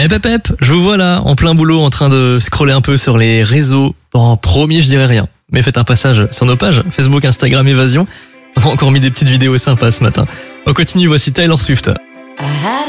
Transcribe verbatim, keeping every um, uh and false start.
Eh pep pep, je vous vois là, en plein boulot, en train de scroller un peu sur les réseaux. Bon, promis, je dirais rien. Mais faites un passage sur nos pages, Facebook, Instagram, Évasion. On a encore mis des petites vidéos sympas ce matin. On continue, voici Taylor Swift.